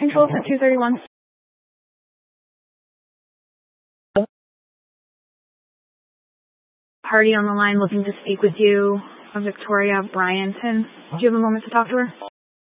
Control for 231. Party on the line looking to speak with you. Victoria Bryanton. Do you have a moment to talk to her?